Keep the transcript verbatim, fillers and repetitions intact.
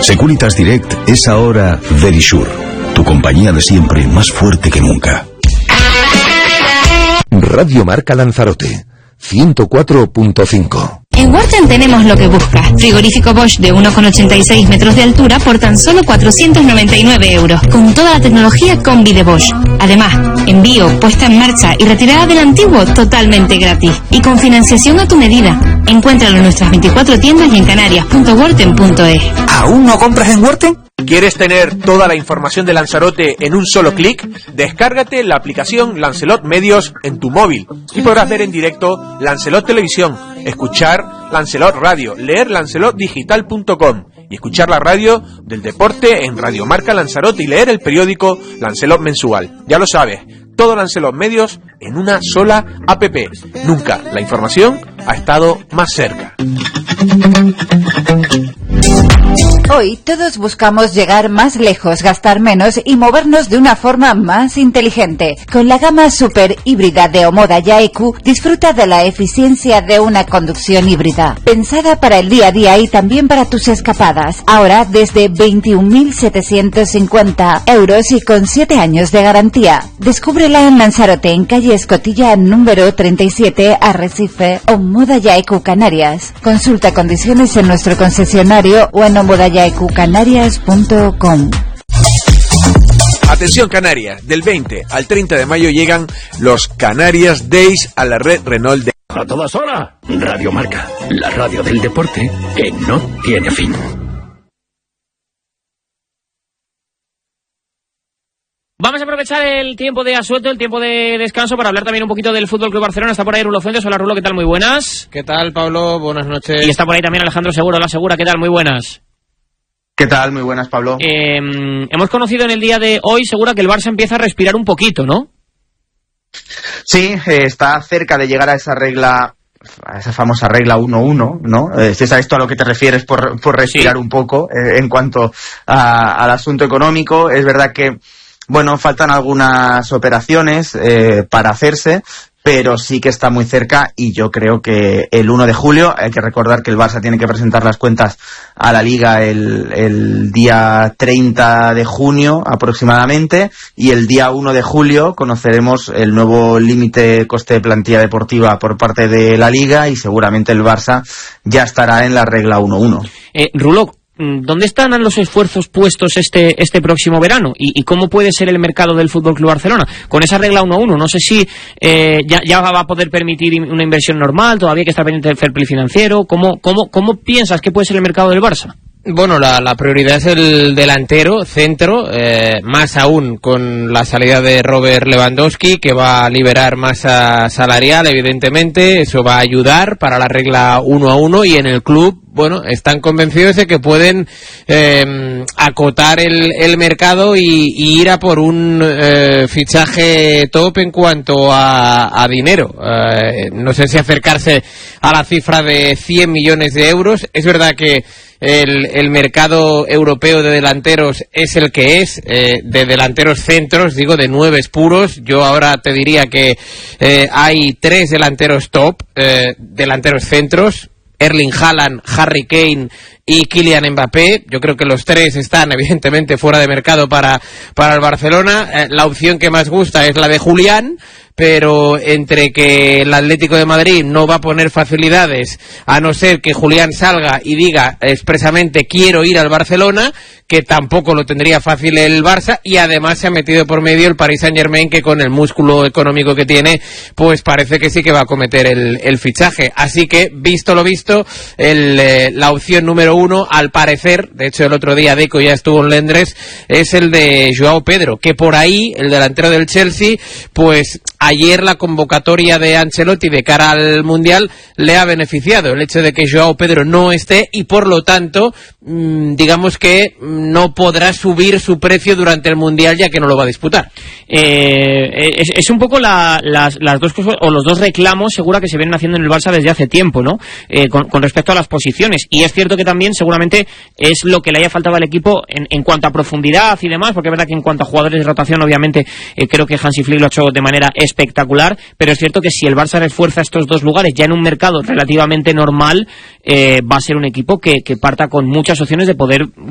Securitas Direct es ahora Verisure, tu compañía de siempre más fuerte que nunca. Radio Marca Lanzarote, ciento cuatro punto cinco. En Worten tenemos lo que buscas. Frigorífico Bosch de uno coma ochenta y seis metros de altura por tan solo cuatrocientos noventa y nueve euros, con toda la tecnología combi de Bosch. Además, envío, puesta en marcha y retirada del antiguo totalmente gratis. Y con financiación a tu medida. Encuéntralo en nuestras veinticuatro tiendas y en canarias punto worten punto es. ¿Aún no compras en Worten? ¿Quieres tener toda la información de Lanzarote en un solo clic? Descárgate la aplicación Lancelot Medios en tu móvil y podrás ver en directo Lancelot Televisión, escuchar Lancelot Radio, leer lancelot digital punto com y escuchar la radio del deporte en Radio Marca Lanzarote y leer el periódico Lancelot Mensual. Ya lo sabes, todo Lancelot Medios en una sola app. Nunca la información ha estado más cerca. Hoy todos buscamos llegar más lejos, gastar menos y movernos de una forma más inteligente. Con la gama super híbrida de Omoda Ya E Q, disfruta de la eficiencia de una conducción híbrida. Pensada para el día a día y también para tus escapadas. Ahora desde veintiún mil setecientos cincuenta euros y con siete años de garantía. Descúbrela en Lanzarote, en calle Escotilla número treinta y siete, Arrecife, Omoda Ya E Q Canarias. Consulta condiciones en nuestro concesionario o en omoda ya e cu canarias punto com. Atención Canarias, del veinte al treinta de mayo llegan los Canarias Days a la red Renault de... A todas horas, Radio Marca, la radio del deporte que no tiene fin. Vamos a aprovechar el tiempo de asueto, el tiempo de descanso, para hablar también un poquito del Fútbol Club Barcelona. Está por ahí Rulo Fuentes. Hola Rulo, ¿qué tal? Muy buenas. ¿Qué tal, Pablo? Buenas noches. Y está por ahí también Alejandro Segura. Hola Segura, ¿qué tal? Muy buenas. ¿Qué tal? Muy buenas, Pablo. Eh, hemos conocido en el día de hoy, Segura, que el Barça empieza a respirar un poquito, ¿no? Sí, eh, está cerca de llegar a esa regla, a esa famosa regla uno uno, ¿no? Eh, si es a esto a lo que te refieres por, por respirar sí. un poco eh, en cuanto a, al asunto económico. Es verdad que, bueno, faltan algunas operaciones eh, para hacerse, pero sí que está muy cerca y yo creo que el uno de julio, hay que recordar que el Barça tiene que presentar las cuentas a la Liga el, el día treinta de junio aproximadamente, y el día uno de julio conoceremos el nuevo límite coste de plantilla deportiva por parte de la Liga y seguramente el Barça ya estará en la regla uno uno. Eh, Rulo, ¿dónde están los esfuerzos puestos este este próximo verano? ¿Y, y cómo puede ser el mercado del Fútbol Club Barcelona? Con esa regla uno uno, no sé si eh, ya, ya va a poder permitir una inversión normal, todavía hay que estar pendiente del fair play financiero. ¿Cómo, cómo, cómo piensas que puede ser el mercado del Barça? Bueno, la, la prioridad es el delantero, centro, eh, más aún con la salida de Robert Lewandowski, que va a liberar masa salarial, evidentemente. Eso va a ayudar para la regla uno a uno, y en el club, bueno, están convencidos de que pueden eh, acotar el, el mercado y, y ir a por un eh, fichaje top en cuanto a, a dinero. Eh, no sé si acercarse a la cifra de cien millones de euros. Es verdad que El, el mercado europeo de delanteros es el que es, eh, de delanteros centros, digo, de nueves puros. Yo ahora te diría que eh, hay tres delanteros top, eh, delanteros centros: Erling Haaland, Harry Kane y Kylian Mbappé. Yo creo que los tres están evidentemente fuera de mercado para, para el Barcelona. Eh, la opción que más gusta es la de Julián, pero entre que el Atlético de Madrid no va a poner facilidades, a no ser que Julián salga y diga expresamente quiero ir al Barcelona, que tampoco lo tendría fácil el Barça, y además se ha metido por medio el Paris Saint-Germain, que con el músculo económico que tiene, pues parece que sí que va a cometer el, el fichaje. Así que, visto lo visto, el, eh, la opción número uno, al parecer, de hecho el otro día Deco ya estuvo en Londres, es el de Joao Pedro, que por ahí, el delantero del Chelsea, pues ayer la convocatoria de Ancelotti de cara al Mundial le ha beneficiado el hecho de que Joao Pedro no esté, y por lo tanto, mmm, digamos que no podrá subir su precio durante el Mundial, ya que no lo va a disputar. Eh, es, es un poco la, las, las dos cosas, o los dos reclamos, segura, que se vienen haciendo en el Barça desde hace tiempo, ¿no? Eh, con, con respecto a las posiciones. Y es cierto que también seguramente es lo que le haya faltado al equipo en, en cuanto a profundidad y demás, porque es verdad que en cuanto a jugadores de rotación, obviamente, eh, creo que Hansi Flick lo ha hecho de manera espectacular, pero es cierto que si el Barça refuerza estos dos lugares ya en un mercado relativamente normal, eh, va a ser un equipo que, que parta con muchas opciones de poder